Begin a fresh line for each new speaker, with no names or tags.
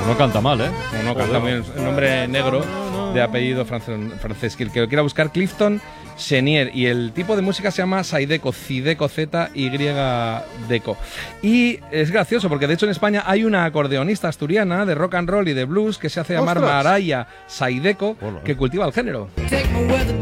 No canta mal, ¿eh?
No canta muy bien. Un hombre negro de apellido francés. Que el que lo quiera buscar, Clifton Chenier. Y el tipo de música se llama Zydeco, Zydeco, Z-Y-Deco. Y es gracioso porque de hecho en España hay una acordeonista asturiana de rock and roll y de blues que se hace llamar Maraya Zydeco, que cultiva el género.